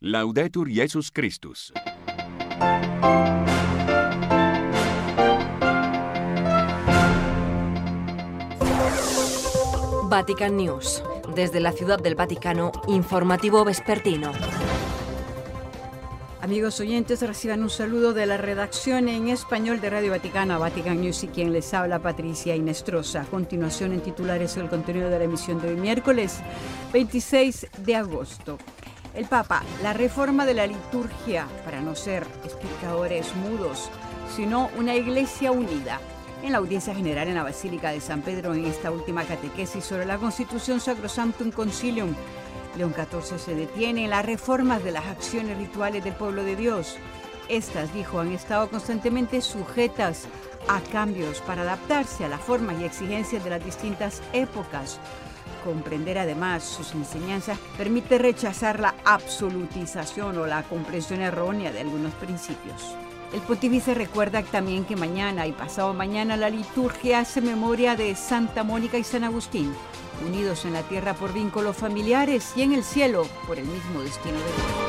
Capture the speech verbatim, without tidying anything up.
Laudetur Jesus Christus. Vatican News. Desde la Ciudad del Vaticano, informativo vespertino. Amigos oyentes, reciban un saludo de la redacción en español de Radio Vaticana, Vatican News, y quien les habla, Patricia Inestrosa. A continuación, en titulares, el contenido de la emisión de hoy, miércoles veintiséis de agosto. El Papa, la reforma de la liturgia para no ser espectadores mudos, sino una iglesia unida. En la audiencia general en la Basílica de San Pedro, en esta última catequesis sobre la Constitución Sacrosanctum Concilium, León catorce se detiene en las reformas de las acciones rituales del pueblo de Dios. Estas, dijo, han estado constantemente sujetas a cambios para adaptarse a las formas y exigencias de las distintas épocas. Comprender además sus enseñanzas permite rechazar la absolutización o la comprensión errónea de algunos principios. El pontífice recuerda también que mañana y pasado mañana la liturgia hace memoria de Santa Mónica y San Agustín, unidos en la tierra por vínculos familiares y en el cielo por el mismo destino de Dios.